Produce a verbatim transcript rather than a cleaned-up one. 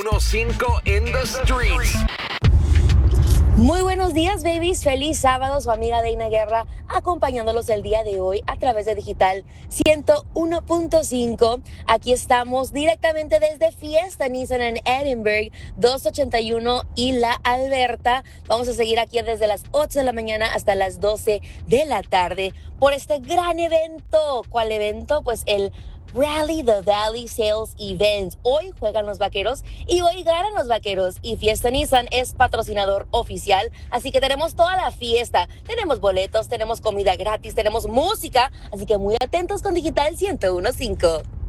uno cinco in the streets. Muy buenos días, babies. Feliz sábado. Su amiga Deina Guerra acompañándolos el día de hoy a través de Digital ciento uno punto cinco. Aquí estamos directamente desde Fiesta Nissan en Edinburgh, doscientos ochenta y uno y La Alberta. Vamos a seguir aquí desde las ocho de la mañana hasta las doce de la tarde por este gran evento. ¿Cuál evento? Pues el Rally the Valley Sales Event. Hoy juegan los Vaqueros y hoy ganan los Vaqueros, y Fiesta Nissan es patrocinador oficial, así que tenemos toda la fiesta, tenemos boletos, tenemos comida gratis, tenemos música, así que muy atentos con Digital ciento uno punto cinco.